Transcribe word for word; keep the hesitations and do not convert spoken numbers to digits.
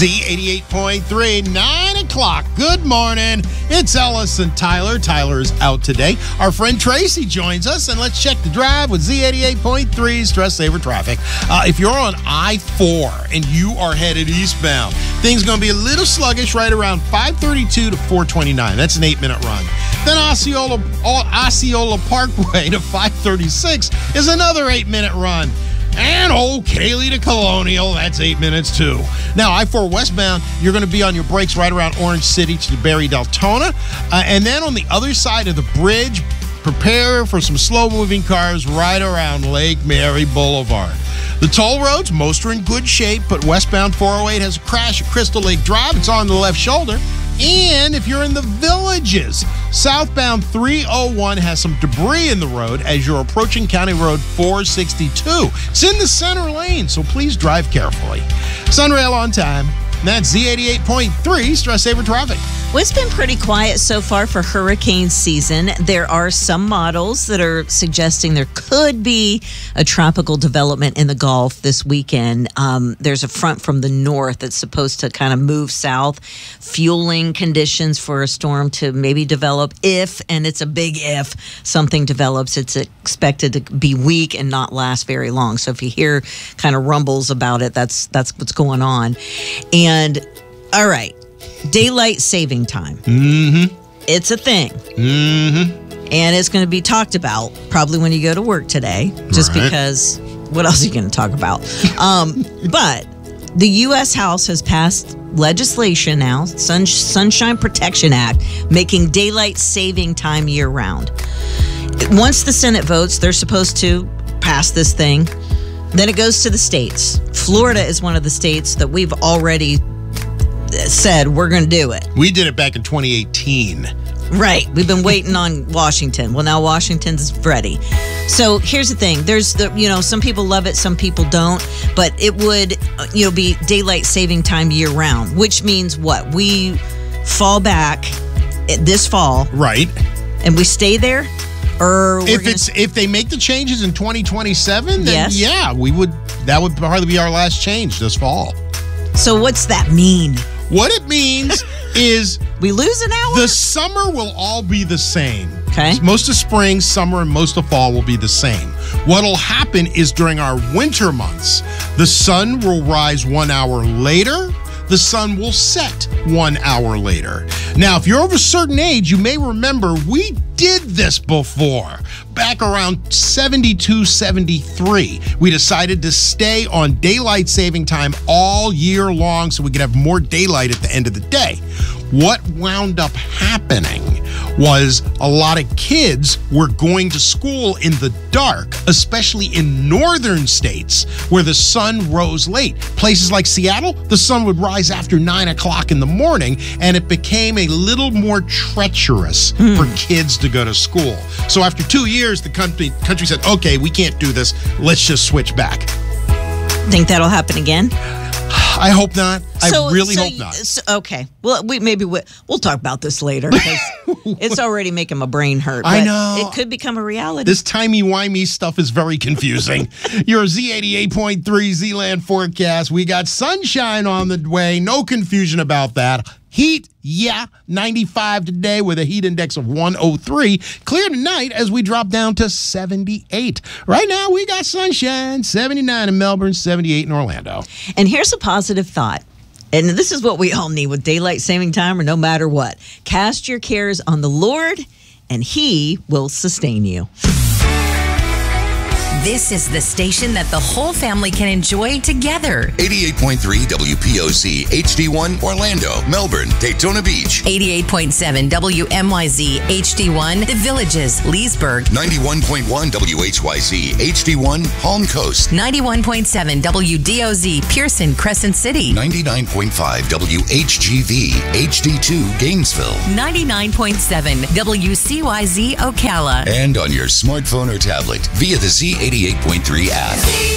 Z eighty-eight point three, nine o'clock. Good morning. It's Ellis and Tyler. Tyler is out today. Our friend Tracy joins us, and let's check the drive with Z eighty-eight point three Stress Saver Traffic. Uh, if you're on I four and you are headed eastbound, things going to be a little sluggish right around five thirty-two to four twenty-nine. That's an eight-minute run. Then Osceola, Osceola Parkway to five thirty-six is another eight-minute run. And Old Cayley to Colonial, that's eight minutes too. Now, I four westbound, you're going to be on your brakes right around Orange City to Barry Deltona. Uh, and then on the other side of the bridge, prepare for some slow-moving cars right around Lake Mary Boulevard. The toll roads, most are in good shape, but westbound four oh eight has a crash at Crystal Lake Drive. It's on the left shoulder. And if you're in the Villages, southbound three oh one has some debris in the road as you're approaching County Road four sixty-two. It's in the center lane, so please drive carefully. Sunrail on time. That's Z eighty-eight point three Stress Saver Traffic. Well, it's been pretty quiet so far for hurricane season. There are some models that are suggesting there could be a tropical development in the Gulf this weekend. Um, there's a front from the north that's supposed to kind of move south, fueling conditions for a storm to maybe develop if, and it's a big if, something develops. It's expected to be weak and not last very long. So if you hear kind of rumbles about it, that's that's what's going on. And, all right. Daylight saving time. Mm-hmm. It's a thing. Mm-hmm. And it's going to be talked about probably when you go to work today, just right. because what else are you going to talk about? um, but the U S House has passed legislation now, Sun- Sunshine Protection Act, making daylight saving time year-round. Once the Senate votes, they're supposed to pass this thing. Then it goes to the states. Florida is one of the states that we've already said we're going to do it. We did it back in twenty eighteen. Right. We've been waiting on Washington. Well, now Washington's ready. So here's the thing. There's the, you know, some people love it, some people don't, but it would, you know, be daylight saving time year round, which means what? We fall back this fall. Right. And we stay there? Or we're if gonna... it's if they make the changes in twenty twenty-seven, then yes. yeah, we would that would probably be our last change this fall. So what's that mean? What it means is we lose an hour? The summer will all be the same. Okay. Most of spring, summer, and most of fall will be the same. What'll happen is during our winter months, the sun will rise one hour later. The sun will set one hour later. Now, if you're of a certain age, you may remember we did this before. Back around seventy-two, seventy-three, we decided to stay on daylight saving time all year long so we could have more daylight at the end of the day. What wound up happening was a lot of kids were going to school in the dark, especially in northern states where the sun rose late. Places like Seattle, the sun would rise after nine o'clock in the morning, and it became a little more treacherous hmm. for kids to go to school. So after two years, the country, country said, okay, we can't do this. Let's just switch back. Think that'll happen again? I hope not. So, I really so, hope not. So, okay. Well, we maybe we, we'll talk about this later. It's already making my brain hurt. I know. It could become a reality. This timey-wimey stuff is very confusing. Your Z eighty-eight point three Z-Land forecast. We got sunshine on the way. No confusion about that. Heat, yeah, ninety-five today with a heat index of one oh three. Clear tonight as we drop down to seventy-eight. Right now, we got sunshine, seventy-nine in Melbourne, seventy-eight in Orlando. And here's a positive thought. And this is what we all need with daylight saving time or no matter what. Cast your cares on the Lord, and He will sustain you. This is the station that the whole family can enjoy together. eighty-eight point three W P O C H D one Orlando, Melbourne, Daytona Beach. eighty-eight point seven W M Y Z H D one The Villages, Leesburg. ninety-one point one W H Y Z H D one Palm Coast. ninety-one point seven W D O Z Pearson, Crescent City. ninety-nine point five W H G V H D two Gainesville. ninety-nine point seven W C Y Z Ocala. And on your smartphone or tablet via the Z eighty-eight point three app.